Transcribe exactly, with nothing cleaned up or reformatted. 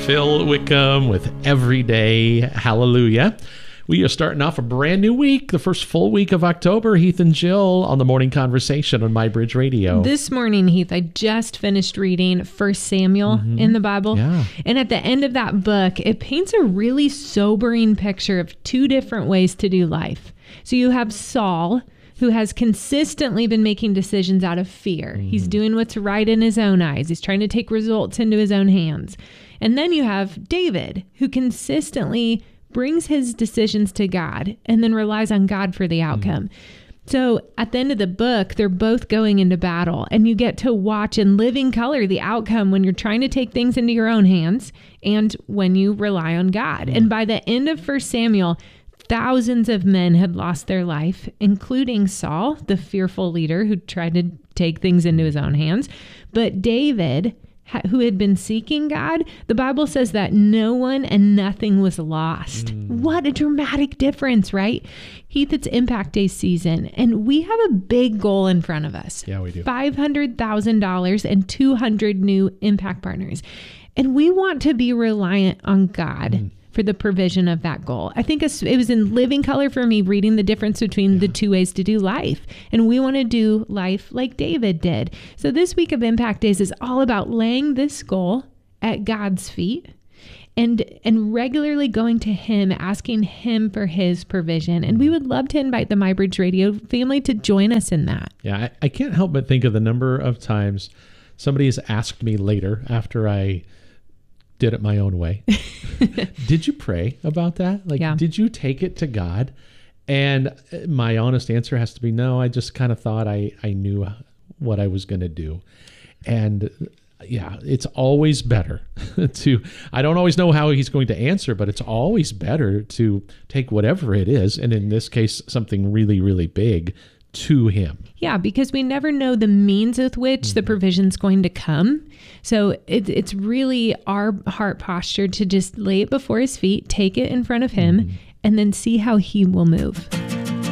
Phil Wickham with Everyday Hallelujah. We are starting off a brand new week, the first full week of October. Heath and Jill on the Morning Conversation on MyBridge Radio. This morning, Heath, I just finished reading First Samuel mm-hmm. in the Bible. Yeah. And at the end of that book, it paints a really sobering picture of two different ways to do life. So you have Saul, who has consistently been making decisions out of fear. Mm. He's doing what's right in his own eyes. He's trying to take results into his own hands. And then you have David, who consistently brings his decisions to God and then relies on God for the outcome. Mm. So at the end of the book, they're both going into battle, and you get to watch in living color the outcome when you're trying to take things into your own hands and when you rely on God. Mm. And by the end of First Samuel, thousands of men had lost their life, including Saul, the fearful leader who tried to take things into his own hands. But David, who had been seeking God, the Bible says that no one and nothing was lost. Mm. What a dramatic difference, right? Heath, it's Impact Day season, and we have a big goal in front of us. Yeah, we do. five hundred thousand dollars and two hundred new impact partners. And we want to be reliant on God. Mm. for the provision of that goal. I think it was in living color for me reading the difference between yeah. the two ways to do life. And we want to do life like David did. So this week of Impact Days is all about laying this goal at God's feet and and regularly going to him, asking him for his provision. And we would love to invite the MyBridge Radio family to join us in that. Yeah, I, I can't help but think of the number of times somebody has asked me later after I did it my own way. Did you pray about that? Like, yeah. did you take it to God? And my honest answer has to be no. I just kind of thought I, I knew what I was going to do. And yeah, it's always better to, I don't always know how he's going to answer, but it's always better to take whatever it is. And in this case, something really, really big to him. Yeah, because we never know the means with which mm-hmm. the provision's going to come. So it, it's really our heart posture to just lay it before his feet, take it in front of him, mm-hmm. and then see how he will move.